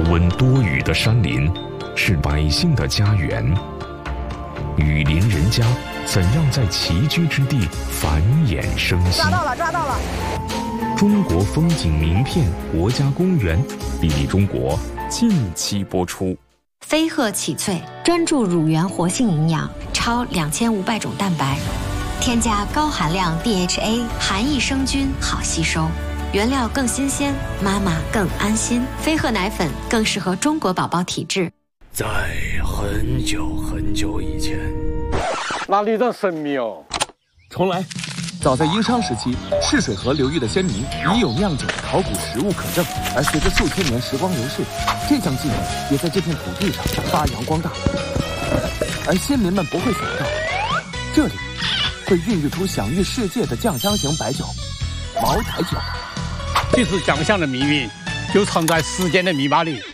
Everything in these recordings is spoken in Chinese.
温多雨的山林是百姓的家园，雨林人家怎样在崎岖之地繁衍生息？ 抓到了！ 中国风景名片国家公园，丽丽中国近期播出。 飞鹤启萃专注乳源活性营养，超2500种蛋白，添加高含量 DHA， 含益生菌，好吸收。原料更新鲜，妈妈更安心。飞鹤奶粉更适合中国宝宝体质。 在很久很久以前， 哪里的神秘哦？ 重来。早在殷商时期，泗水河流域的先民已有酿酒的考古实物可证，而随着数千年时光流逝，这项技能也在这片土地上发扬光大。而先民们不会想到，这里会孕育出享誉世界的酱香型白酒——茅台酒。 其实酱香的秘密就藏在时间的密码里。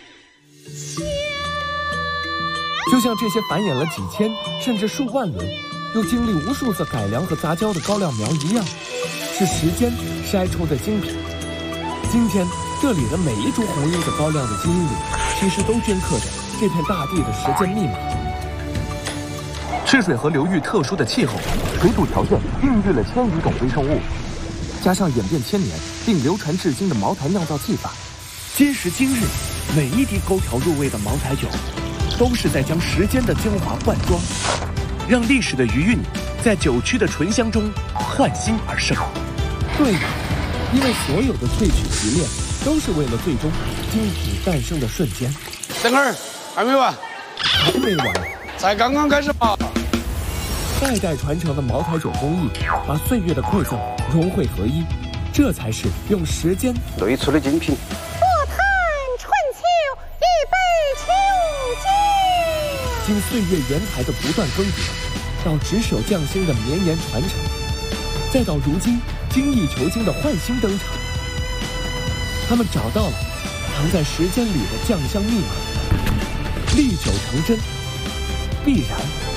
就像这些繁衍了几千甚至数万轮，又经历无数次改良和杂交的高粱苗一样，是时间筛出的精品。今天这里的每一株红缨子高粱的基因里，其实都镌刻着这片大地的时间密码。泗水河流域特殊的气候、水土条件孕育了1000余种微生物，加上演变千年并流传至今的茅台酿造技法，今时今日，每一滴勾调入味的茅台酒，都是在将时间的精华换装，让历史的余韵在酒曲的醇香中焕新而生。对的，因为所有的萃取提炼都是为了最终精品诞生的瞬间。 等会儿还没完， 还没完， 才刚刚开始吧。 代代传承的茅台酒工艺，把岁月的馈赠融汇合一，这才是用时间兑出的精品。 不叹春秋一杯秋鸡。 经岁月园台的不断更迭，到执手匠心的绵延传承，再到如今精益求精的焕新登场，他们找到了藏在时间里的酱香密码，历久成真，必然